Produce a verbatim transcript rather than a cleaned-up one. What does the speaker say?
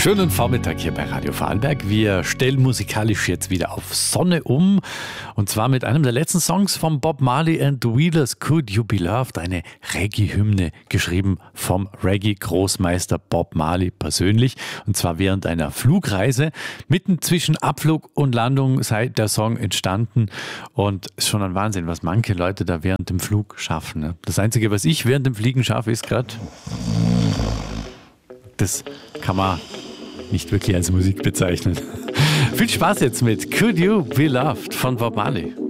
Schönen Vormittag hier bei Radio Vorarlberg. Wir stellen musikalisch jetzt wieder auf Sonne um. Und zwar mit einem der letzten Songs von Bob Marley and the Wailers, Could You Be Loved? Eine Reggae-Hymne, geschrieben vom Reggae-Großmeister Bob Marley persönlich. Und zwar während einer Flugreise. Mitten zwischen Abflug und Landung sei der Song entstanden. Und es ist schon ein Wahnsinn, was manche Leute da während dem Flug schaffen. Ne? Das Einzige, was ich während dem Fliegen schaffe, ist gerade... Das kann man nicht wirklich als Musik bezeichnen. Viel Spaß jetzt mit Could You Be Loved von Bob Marley.